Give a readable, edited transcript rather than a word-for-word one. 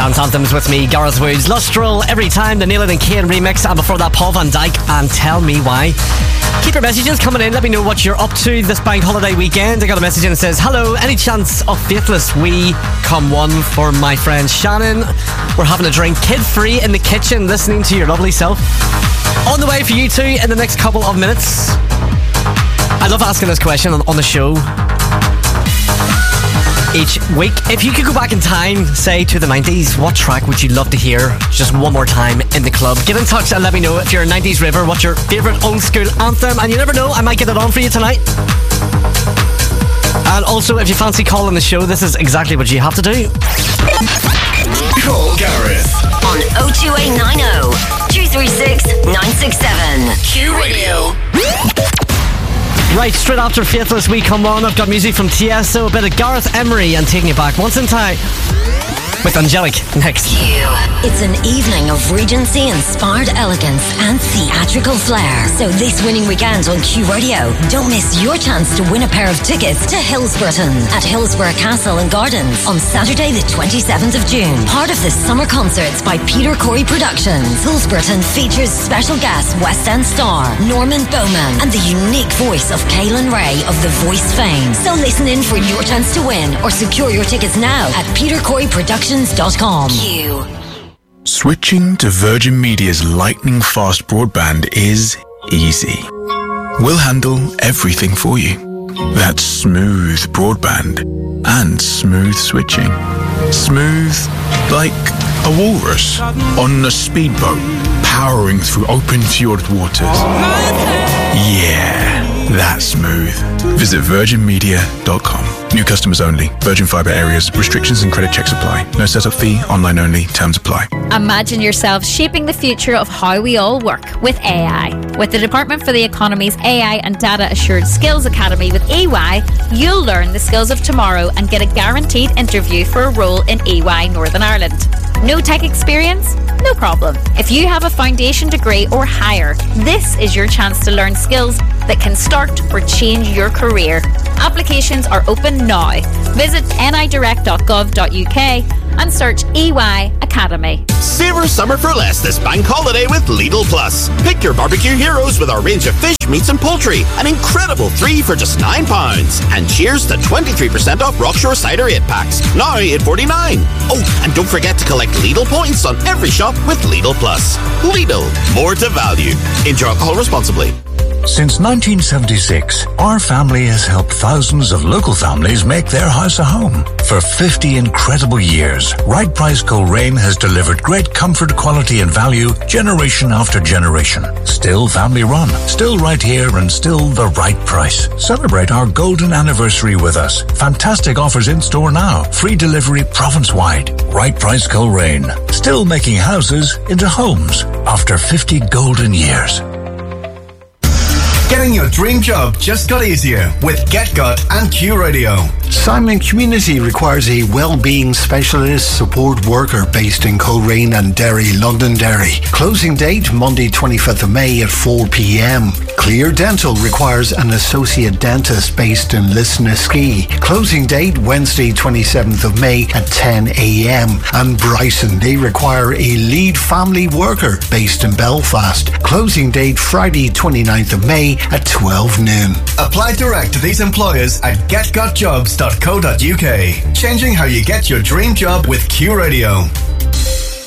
Dance Anthems with me, Gareth Woods. Lustral every time, the Neil and Kane remix, and before that, Paul van Dyk and Tell Me Why. Keep your messages coming in. Let me know what you're up to this bank holiday weekend. I got a message in that says, hello, any chance of Faithless We come one for my friend Shannon? We're having a drink kid-free in the kitchen, listening to your lovely self. On the way for you two in the next couple of minutes. I love asking this question on the show each week. If you could go back in time, say to the 90s, what track would you love to hear just one more time in the club? Get in touch and let me know if you're a 90s river, what's your favourite old school anthem, and you never know, I might get it on for you tonight. And also, if you fancy calling the show, this is exactly what you have to do. Call Gareth on 02890 236 967. Q Radio. Right, straight after Faithless We come on, I've got music from Tiesto, a bit of Gareth Emery and Taking It Back Once in Time with Angelic next. It's an evening of Regency-inspired elegance and theatrical flair. So this winning weekend on Q Radio, don't miss your chance to win a pair of tickets to Hillsborough at Hillsborough Castle and Gardens on Saturday the 27th of June. Part of the summer concerts by Peter Corey Productions. Hillsborough features special guest West End star Norman Bowman and the unique voice of Kaylin Ray of The Voice fame. So listen in for your chance to win or secure your tickets now at petercoreyproductions.com. Switching to Virgin Media's lightning-fast broadband is easy. We'll handle everything for you. That's smooth broadband and smooth switching. Smooth like a walrus on a speedboat powering through open fjord waters. Yeah, that's smooth. Visit virginmedia.com. New customers only. Virgin Fibre areas. Restrictions and credit checks apply. No setup fee. Online only. Terms apply. Imagine yourself shaping the future of how we all work with AI. With the Department for the Economy's AI and Data Assured Skills Academy with EY, you'll learn the skills of tomorrow and get a guaranteed interview for a role in EY Northern Ireland. No tech experience? No problem. If you have a foundation degree or higher, this is your chance to learn skills that can start or change your career. Applications are open now. Visit nidirect.gov.uk and search EY Academy. Savor summer for less this bank holiday with Lidl Plus. Pick your barbecue heroes with our range of fish, meats and poultry. An incredible 3 for just £9. And cheers to 23% off Rockshore Cider 8-packs. Now $8.49. Oh, and don't forget to collect Lidl points on every shop with Lidl Plus. Lidl, more to value. Enjoy alcohol responsibly. Since 1976, our family has helped thousands of local families make their house a home. For 50 incredible years, Right Price Coleraine has delivered great comfort, quality and value generation after generation. Still family run, still right here and still the right price. Celebrate our golden anniversary with us. Fantastic offers in store now. Free delivery province-wide. Right Price Coleraine. Still making houses into homes after 50 golden years. Getting your dream job just got easier with GetGut and Q Radio. Simon Community requires a well-being specialist support worker based in Coleraine and Derry, Londonderry. Closing date Monday 25th of May at 4 p.m. Clear Dental requires an associate dentist based in Lisnaskea. Closing date Wednesday 27th of May at 10 a.m. And Bryson, they require a lead family worker based in Belfast. Closing date Friday 29th of May at 12 noon. Apply direct to these employers at getgotjobs.co.uk. Changing how you get your dream job with Q Radio.